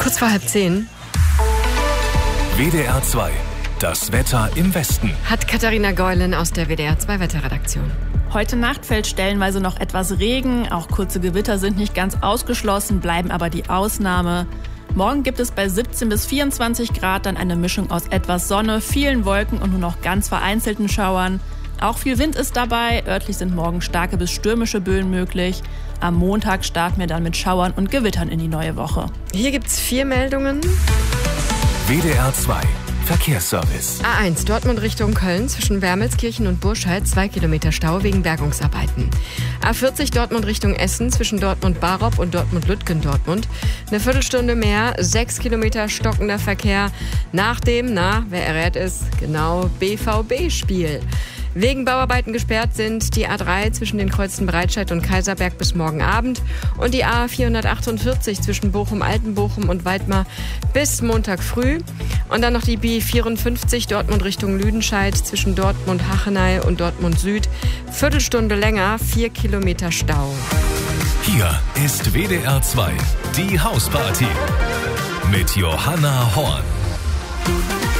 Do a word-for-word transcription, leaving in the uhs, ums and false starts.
Kurz vor halb zehn. W D R zwei. Das Wetter im Westen. Hat Katharina Geulen aus der W D R zwei Wetterredaktion. Heute Nacht fällt stellenweise noch etwas Regen. Auch kurze Gewitter sind nicht ganz ausgeschlossen, bleiben aber die Ausnahme. Morgen gibt es bei siebzehn bis vierundzwanzig Grad dann eine Mischung aus etwas Sonne, vielen Wolken und nur noch ganz vereinzelten Schauern. Auch viel Wind ist dabei. Örtlich sind morgen starke bis stürmische Böen möglich. Am Montag starten wir dann mit Schauern und Gewittern in die neue Woche. Hier gibt's vier Meldungen. W D R zwei. Verkehrsservice. A eins, Dortmund Richtung Köln, zwischen Wermelskirchen und Burscheid, zwei Kilometer Stau wegen Bergungsarbeiten. A vierzig, Dortmund Richtung Essen, zwischen Dortmund-Barop und Dortmund-Lütgendortmund. Eine Viertelstunde mehr, sechs Kilometer stockender Verkehr nach dem, na, wer errät es, genau, B V B-Spiel. Wegen Bauarbeiten gesperrt sind die A drei zwischen den Kreuzen Breitscheid und Kaiserberg bis morgen Abend und die A vierhundertachtundvierzig zwischen Bochum-Altenbochum und Weidmar bis Montag früh. Und dann noch die B vierundfünfzig Dortmund Richtung Lüdenscheid zwischen Dortmund-Hachenay und Dortmund Süd. Viertelstunde länger, vier Kilometer Stau. Hier ist W D R zwei, die Hausparty mit Johanna Horn.